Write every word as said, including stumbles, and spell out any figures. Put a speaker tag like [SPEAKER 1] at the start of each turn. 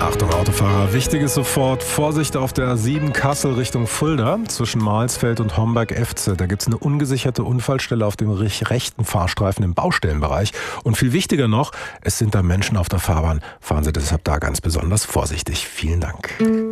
[SPEAKER 1] Achtung Autofahrer, wichtig ist sofort Vorsicht auf der A sieben Kassel Richtung Fulda zwischen Mahlsfeld und Homberg-Efze. Da gibt es eine ungesicherte Unfallstelle auf dem rechten Fahrstreifen im Baustellenbereich. Und viel wichtiger noch, es sind da Menschen auf der Fahrbahn. Fahren Sie deshalb da ganz besonders vorsichtig. Vielen Dank.